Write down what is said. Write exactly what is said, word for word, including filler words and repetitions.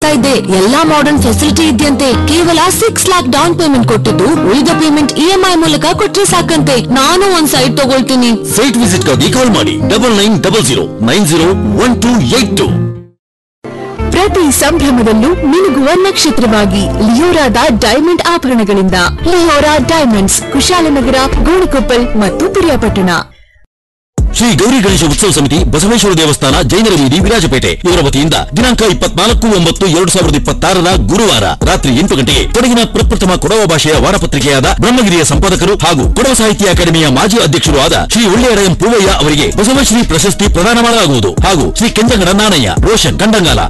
ಇದ್ದೆ, ಎಲ್ಲಾ modern facility ಇದೆಯಂತೆ. ಕೇವಲ ಸಿಕ್ಸ್ ಲ್ಯಾಕ್ ಡೌನ್ ಪೇಮೆಂಟ್ ಕೊಟ್ಟಿದ್ದು ಉಳಿದ ಪೇಮೆಂಟ್ ಇ ಎಂ ಐ ಮೂಲಕ ಕೊಟ್ರೆ ಸಾಕಂತೆ. ನಾನು ಒಂದ್ ಸೈಟ್ ತಗೊಳ್ತೀನಿ. ಸೈಟ್ ವಿಸಿಟ್ ಗಾಗಿ ಕಾಲ್ ಮಾಡಿ double nine double zero nine zero one two eight two. ಪ್ರತಿ ಸಂಭ್ರಮದಲ್ಲೂ ಮಿನುಗುವ ನಕ್ಷತ್ರವಾಗಿ ಲಿಯೋರಾದ diamond ಆಭರಣಗಳಿಂದ. Leora diamonds, Kushalnagar, Gonikoppal ಮತ್ತು ಪಿರಿಯಾಪಟ್ಟಣ. ಶ್ರೀ ಗೌರಿ ಗಣೇಶ ಉತ್ಸವ ಸಮಿತಿ, ಬಸವೇಶ್ವರ ದೇವಸ್ಥಾನ, ಜೈನರ ಬೀದಿ, ವಿರಾಜಪೇಟೆ ಇವರ ವತಿಯಿಂದ ದಿನಾಂಕ ಇಪ್ಪತ್ನಾಲ್ಕು ಒಂಬತ್ತು ಎರಡು ಸಾವಿರದ ಇಪ್ಪತ್ತಾರರ ಗುರುವಾರ ರಾತ್ರಿ ಎಂಟು ಗಂಟೆಗೆ ಕೊಡಗಿನ ಪ್ರಪ್ರಥಮ ಕೊಡವ ಭಾಷೆಯ ವಾರಪತ್ರಿಕೆಯಾದ ಬ್ರಹ್ಮಗಿರಿಯ ಸಂಪಾದಕರು ಹಾಗೂ ಕೊಡವ ಸಾಹಿತ್ಯ ಅಕಾಡೆಮಿಯ ಮಾಜಿ ಅಧ್ಯಕ್ಷರು ಆದ ಶ್ರೀ ಒಳ್ಳೆಯಡಯಂ ಪೂವಯ್ಯ ಅವರಿಗೆ ಬಸವಶ್ರೀ ಪ್ರಶಸ್ತಿ ಪ್ರದಾನ ಮಾಡಲಾಗುವುದು. ಹಾಗೂ ಶ್ರೀ ಕೆಂಜಂಗಡ ನಾಣಯ್ಯ, ರೋಷನ್ ಕಂಡಂಗಾಲ